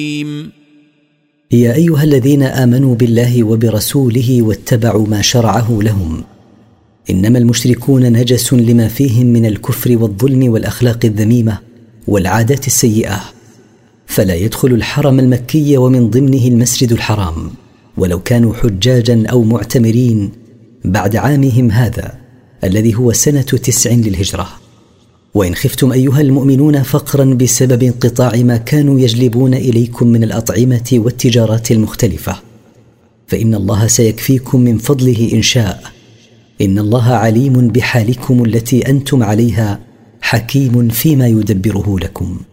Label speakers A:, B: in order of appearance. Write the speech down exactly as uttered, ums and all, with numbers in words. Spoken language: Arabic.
A: يا أيها الذين آمنوا بالله وبرسوله واتبعوا ما شرعه لهم، إنما المشركون نجس لما فيهم من الكفر والظلم والأخلاق الذميمة والعادات السيئة، فلا يدخل الحرم المكي ومن ضمنه المسجد الحرام ولو كانوا حجاجا أو معتمرين بعد عامهم هذا الذي هو سنة تسع للهجرة. وإن خفتم أيها المؤمنون فقرا بسبب انقطاع ما كانوا يجلبون إليكم من الأطعمة والتجارات المختلفة، فإن الله سيكفيكم من فضله إن شاء، إن الله عليم بحالكم التي أنتم عليها، حكيم فيما يدبره لكم.